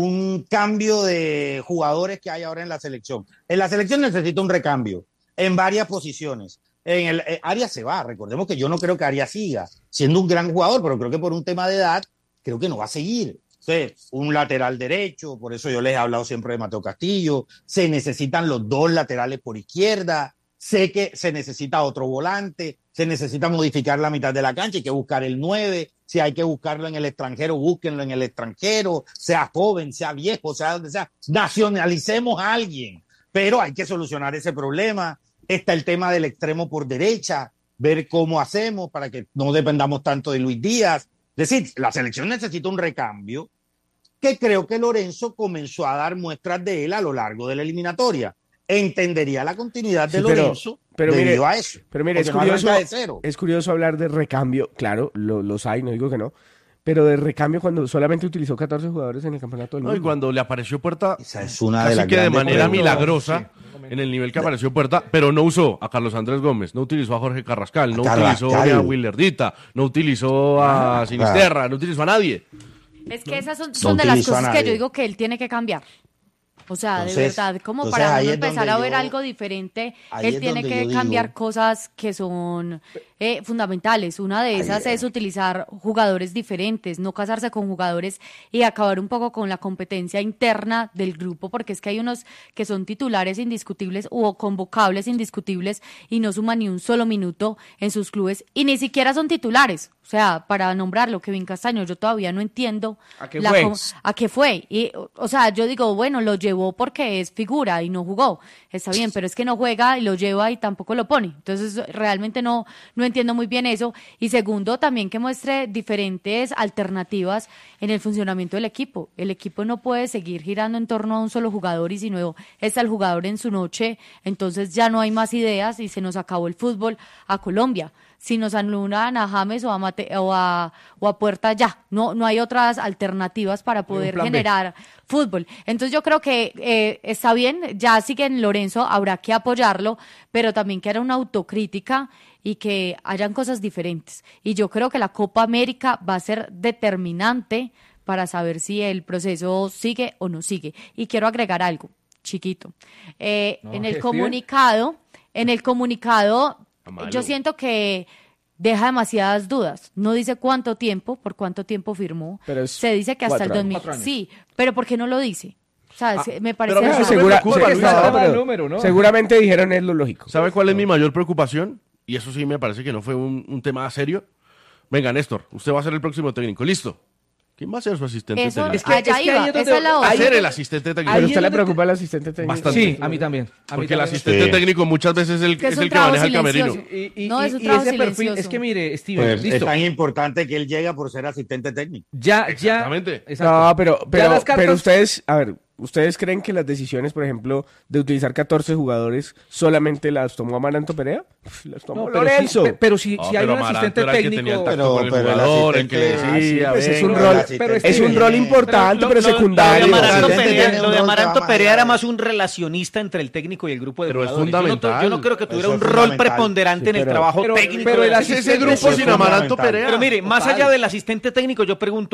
un cambio de jugadores que hay ahora en la selección. En la selección necesita un recambio en varias posiciones. En el Arias se va, recordemos que yo no creo que Arias siga siendo un gran jugador, pero creo que por un tema de edad, creo que no va a seguir. Entonces, un lateral derecho, por eso yo les he hablado siempre de Mateo Castillo, se necesitan los dos laterales por izquierda, sé que se necesita otro volante, se necesita modificar la mitad de la cancha, hay que buscar el 9, si hay que buscarlo en el extranjero, búsquenlo en el extranjero, sea joven, sea viejo, sea donde sea, nacionalicemos a alguien, pero hay que solucionar ese problema. Está el tema del extremo por derecha, ver cómo hacemos para que no dependamos tanto de Luis Díaz. Es decir, la selección necesita un recambio que creo que Lorenzo comenzó a dar muestras de él a lo largo de la eliminatoria. Entendería la continuidad de Lorenzo debido a eso. Pero mire, es curioso hablar de recambio. Claro, los hay, no digo que no. Pero de recambio cuando solamente utilizó 14 jugadores en el campeonato del mundo. Y cuando le apareció Puerta, esa es una casi de las que de manera preguntas. milagrosa, en el nivel que apareció Puerta, pero no usó a Carlos Andrés Gómez, no utilizó a Jorge Carrascal, no utilizó a Willardita, no utilizó a Sinisterra, no utilizó a nadie. Es que esas son de las cosas que yo digo que él tiene que cambiar. O sea, entonces, de verdad, como para uno empezar a ver algo diferente, él tiene que cambiar cosas que son fundamentales. Una de esas es utilizar jugadores diferentes, no casarse con jugadores y acabar un poco con la competencia interna del grupo, porque es que hay unos que son titulares indiscutibles o convocables indiscutibles y no suman ni un solo minuto en sus clubes y ni siquiera son titulares. O sea, para nombrarlo, Kevin Castaño, yo todavía no entiendo a qué fue. Y, o sea, yo digo, bueno, lo llevó porque es figura y no jugó. Está bien, pero es que no juega y lo lleva y tampoco lo pone. Entonces, realmente no entiendo muy bien eso. Y segundo, también que muestre diferentes alternativas en el funcionamiento del equipo. El equipo no puede seguir girando en torno a un solo jugador y si no está el jugador en su noche, entonces ya no hay más ideas y se nos acabó el fútbol a Colombia. Si nos anulan a James o a Puerta, ya, no hay otras alternativas para poder generar fútbol. Entonces yo creo que está bien, ya siguen Lorenzo, habrá que apoyarlo, pero también que haya una autocrítica y que hayan cosas diferentes. Y yo creo que la Copa América va a ser determinante para saber si el proceso sigue o no sigue. Y quiero agregar algo, chiquito. En el comunicado, yo siento que deja demasiadas dudas. No dice cuánto tiempo, por cuánto tiempo firmó. Se dice que hasta el 2000. Sí, pero ¿por qué no lo dice? O sea, me parece seguramente dijeron es lo lógico. ¿Sabe cuál es mi mayor preocupación? Y eso sí me parece que no fue un tema serio. Venga, Néstor, usted va a ser el próximo técnico. ¿Listo? ¿Quién va a ser su asistente técnico? Va a ser el asistente técnico. ¿A usted le preocupa el asistente técnico? Bastante. Sí, a mí también. Porque el asistente técnico muchas veces es el que maneja el camerino. No, es un trabajo ese perfil, silencioso. es que mire, Steven, pues es tan importante que él llega por ser asistente técnico. Exactamente. No, pero ¿ustedes creen que las decisiones, por ejemplo, de utilizar 14 jugadores solamente las tomó Amaranto Perea? Las tomó Lorenzo. Pero si hay un asistente técnico... Es un rol importante, pero secundario. Lo de Amaranto Perea era más un relacionista entre el técnico y el grupo de jugadores. Es fundamental. Yo no creo que tuviera un rol preponderante en el trabajo técnico. Pero ese grupo sin Amaranto Perea. Pero mire, más allá del asistente técnico, yo pregunto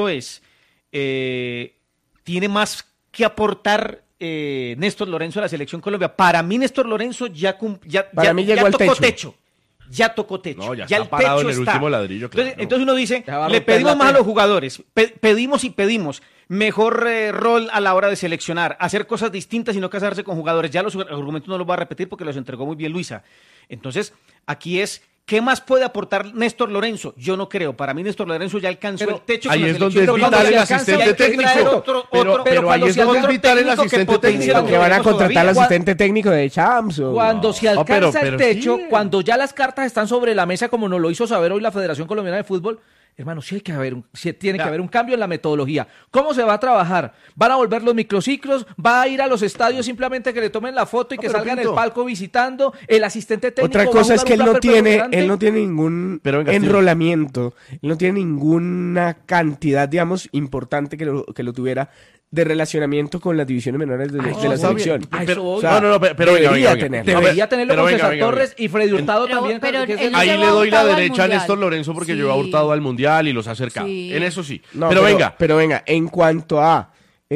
¿tiene más que aportar Néstor Lorenzo a la selección Colombia? Para mí Néstor Lorenzo ya tocó techo. Ya tocó techo. No, ya el está parado techo en el último ladrillo. Claro. Entonces uno dice, le pedimos más a los jugadores, pedimos mejor rol a la hora de seleccionar, hacer cosas distintas y no casarse con jugadores. Ya los argumentos no los voy a repetir porque los entregó muy bien Luisa. Entonces, aquí es... ¿Qué más puede aportar Néstor Lorenzo? Yo no creo. Para mí Néstor Lorenzo ya alcanzó el techo. Ahí es donde es vital el asistente técnico. Pero ahí es donde es vital el asistente técnico. Que van a contratar al asistente técnico de Champs. Cuando se alcanza el techo, cuando ya las cartas están sobre la mesa, como nos lo hizo saber hoy la Federación Colombiana de Fútbol, hermano, sí tiene que haber un cambio en la metodología. ¿Cómo se va a trabajar? ¿Van a volver los microciclos? ¿Va a ir a los estadios simplemente que le tomen la foto y que salga en el palco visitando? El asistente técnico. Otra cosa es que él no tiene ningún enrolamiento, él no tiene ninguna cantidad, digamos, importante que lo tuviera de relacionamiento con las divisiones menores de la selección. Debería tenerlo con César Torres y Freddy Hurtado también. Ahí le doy la derecha a Néstor Lorenzo porque llevó a Hurtado al Mundial y los ha acercado. En eso sí. Pero venga, en cuanto a